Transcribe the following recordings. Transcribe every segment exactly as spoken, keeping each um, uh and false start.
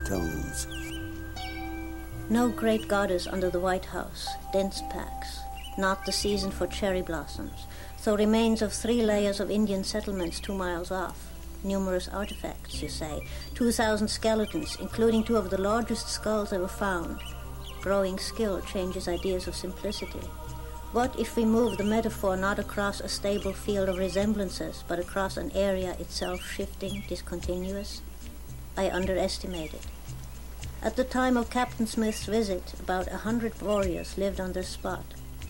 tones. No great goddess under the White House, dense packs, not the season for cherry blossoms, so remains of three layers of Indian settlements two miles off. Numerous artifacts, you say, two thousand skeletons, including two of the largest skulls ever found. Growing skill changes ideas of simplicity. What if we move the metaphor not across a stable field of resemblances, but across an area itself shifting, discontinuous? I underestimated. At the time of Captain Smith's visit, about a hundred warriors lived on this spot.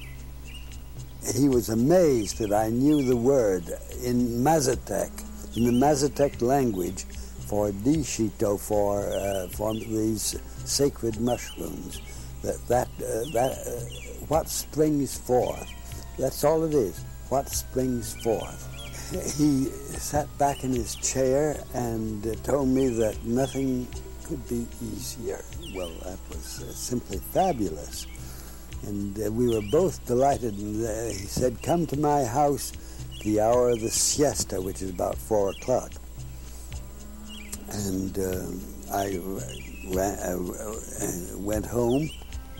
He was amazed that I knew the word in Mazatec, in the Mazatec language, for dishito, for uh, for these sacred mushrooms. That that uh, that uh, what springs forth. That's all it is. What springs forth. He sat back in his chair and uh, told me that nothing could be easier. Well, that was uh, simply fabulous. And uh, we were both delighted. And uh, he said, come to my house the hour of the siesta, which is about four o'clock. And uh, I ran, uh, went home.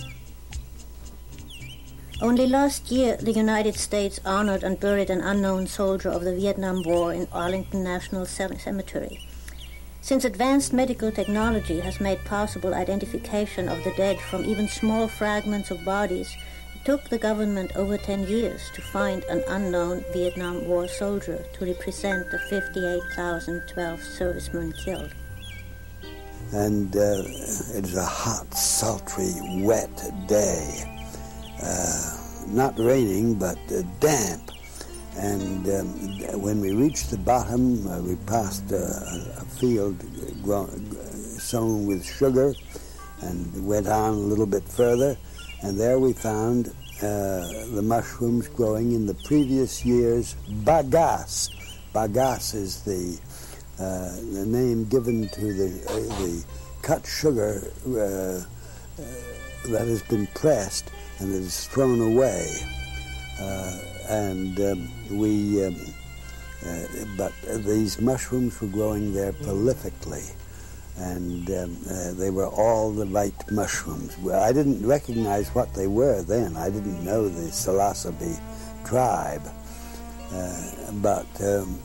Only last year, the United States honored and buried an unknown soldier of the Vietnam War in Arlington National Cemetery. Since advanced medical technology has made possible identification of the dead from even small fragments of bodies, it took the government over ten years to find an unknown Vietnam War soldier to represent the fifty-eight thousand twelve servicemen killed. And uh, it was a hot, sultry, wet day. Uh, not raining, but uh, damp. And um, when we reached the bottom, uh, we passed uh, a field grown, sown with sugar and went on a little bit further. And there we found uh, the mushrooms growing in the previous year's bagasse. Bagasse is the, uh, the name given to the, uh, the cut sugar uh, uh, that has been pressed and it is thrown away, uh, and um, we. Um, uh, but these mushrooms were growing there prolifically, and um, uh, they were all the right mushrooms. Well, I didn't recognize what they were then. I didn't know the psilocybe tribe, uh, but. Um,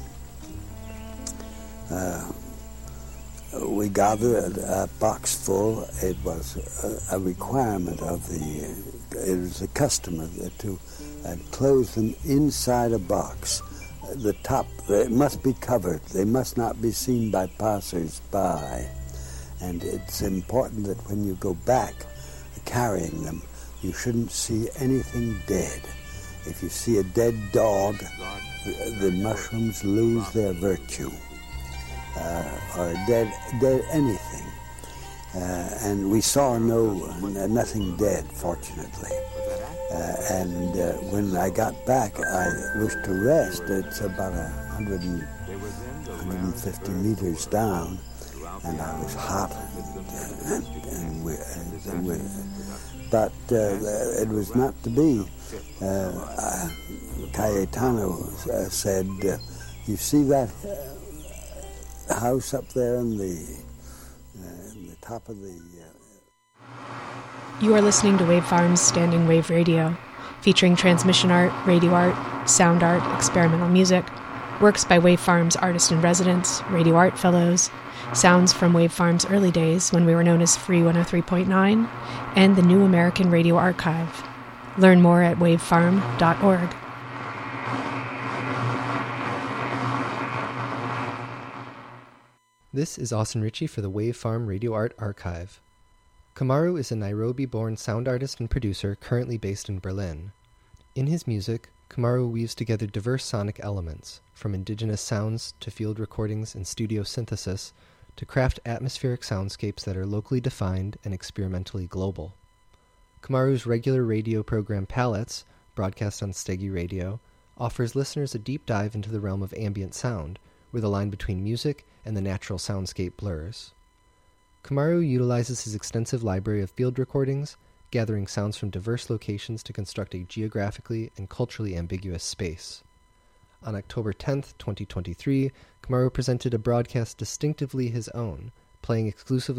uh, We gathered a, a box full. It was a, a requirement of the, it was a custom of the, to uh, close them inside a box. The top, it must be covered. They must not be seen by passers-by. And it's important that when you go back carrying them, you shouldn't see anything dead. If you see a dead dog, the, the mushrooms lose their virtue. Uh, or dead, dead anything, uh, and we saw no uh, nothing dead, fortunately. Uh, and uh, when I got back, I wished to rest. It's about a hundred and one hundred fifty meters down, and I was hot, and, and, and, we, and we, but uh, it was not to be. Uh, uh, Cayetano uh, said, uh, "You see that." Uh, house up there in the, uh, in the top of the... Uh... You are listening to Wave Farm's Standing Wave Radio, featuring transmission art, radio art, sound art, experimental music, works by Wave Farm's artist-in-residence, radio art fellows, sounds from Wave Farm's early days when we were known as Free one oh three point nine, and the New American Radio Archive. Learn more at wave farm dot org. This is Austin Ritchie for the Wave Farm Radio Art Archive. Kamaru is a Nairobi-born sound artist and producer currently based in Berlin. In his music, Kamaru weaves together diverse sonic elements, from indigenous sounds to field recordings and studio synthesis, to craft atmospheric soundscapes that are locally defined and experimentally global. Kamaru's regular radio program Palettes, broadcast on Stegi Radio, offers listeners a deep dive into the realm of ambient sound, where the line between music and the natural soundscape blurs. Kamaru utilizes his extensive library of field recordings, gathering sounds from diverse locations to construct a geographically and culturally ambiguous space. On October tenth, twenty twenty-three, Kamaru presented a broadcast distinctively his own, playing exclusively